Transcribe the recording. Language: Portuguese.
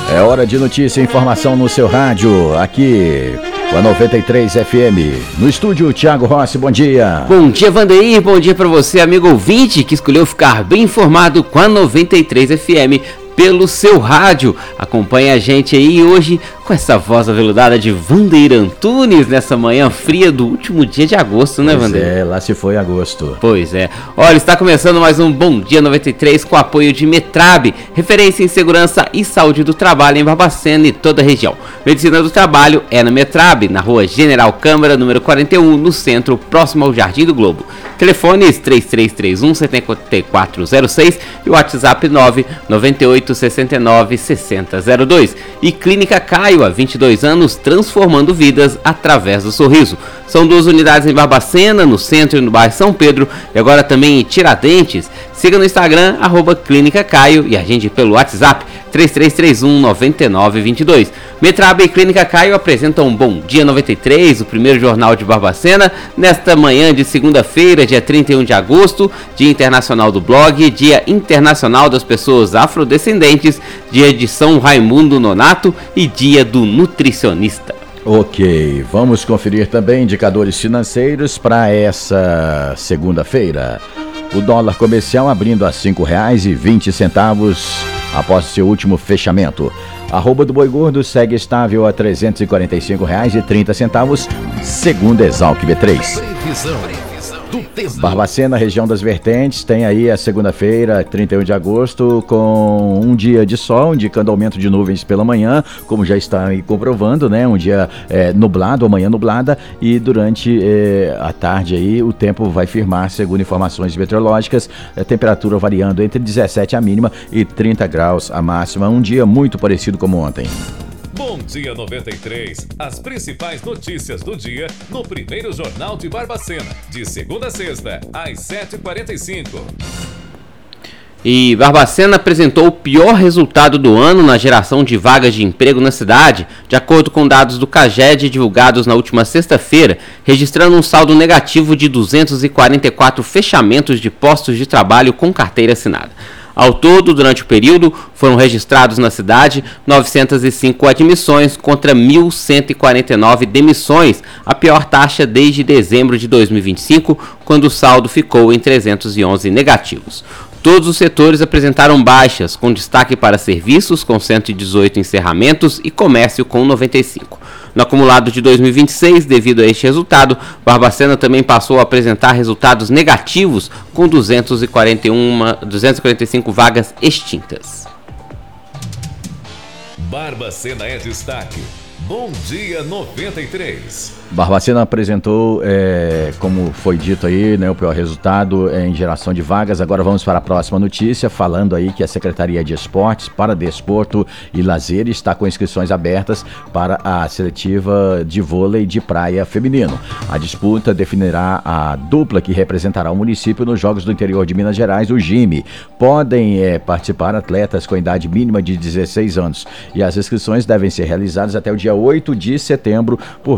É hora de notícia e informação no seu rádio, aqui com a 93 FM. No estúdio, Thiago Rossi, bom dia. Bom dia, Vandeir, bom dia para você, amigo ouvinte, que escolheu ficar bem informado com a 93 FM pelo seu rádio. Acompanhe a gente aí hoje com essa voz aveludada de Vandeir Antunes nessa manhã fria do último dia de agosto, né, Vandeir? É, lá se foi agosto. Pois é. Olha, está começando mais um Bom Dia 93 com apoio de Metrab, referência em segurança e saúde do trabalho em Barbacena e toda a região. Medicina do Trabalho é na Metrab, na rua General Câmara, número 41, no centro, próximo ao Jardim do Globo. Telefones 3331-7406 e o WhatsApp 99869-6002. E Clínica Caio, há 22 anos, transformando vidas através do sorriso. São 2 unidades em Barbacena, no centro e no bairro São Pedro, e agora também em Tiradentes. Siga no Instagram, @Clínica Caio, e agende pelo WhatsApp 3331-9922. Metrab e Clínica Caio apresentam um Bom Dia 93, o primeiro jornal de Barbacena, nesta manhã de segunda-feira, dia 31 de agosto, Dia Internacional do Blog, Dia Internacional das Pessoas Afrodescendentes, Dia de São Raimundo Nonato e Dia do Nutricionista. Ok, vamos conferir também indicadores financeiros para essa segunda-feira. O dólar comercial abrindo a R$ 5,20 após seu último fechamento. Arroba do boi gordo segue estável a R$ 345,30, segundo Exalc B3. Barbacena, região das Vertentes, tem aí a segunda-feira, 31 de agosto, com um dia de sol, indicando aumento de nuvens pela manhã, como já está aí comprovando, né? Um dia nublado, amanhã nublada, e durante a tarde aí o tempo vai firmar, segundo informações meteorológicas, a temperatura variando entre 17 a mínima e 30 graus a máxima, um dia muito parecido como ontem. Bom Dia 93, as principais notícias do dia no primeiro Jornal de Barbacena, de segunda a sexta, às 7h45. E Barbacena apresentou o pior resultado do ano na geração de vagas de emprego na cidade, de acordo com dados do CAGED divulgados na última sexta-feira, registrando um saldo negativo de 244 fechamentos de postos de trabalho com carteira assinada. Ao todo, durante o período, foram registrados na cidade 905 admissões contra 1.149 demissões, a pior taxa desde dezembro de 2025, quando o saldo ficou em 311 negativos. Todos os setores apresentaram baixas, com destaque para serviços, com 118 encerramentos, e comércio, com 95. No acumulado de 2026, devido a este resultado, Barbacena também passou a apresentar resultados negativos, com 245 vagas extintas. Barbacena é destaque. Bom Dia 93. Barbacena apresentou, como foi dito aí, né, o pior resultado em geração de vagas. Agora vamos para a próxima notícia, falando aí que a Secretaria de Esportes, para Desporto e Lazer está com inscrições abertas para a seletiva de vôlei de praia feminino. A disputa definirá a dupla que representará o município nos Jogos do Interior de Minas Gerais, o JIME. Podem participar atletas com idade mínima de 16 anos e as inscrições devem ser realizadas até o dia 8 de setembro por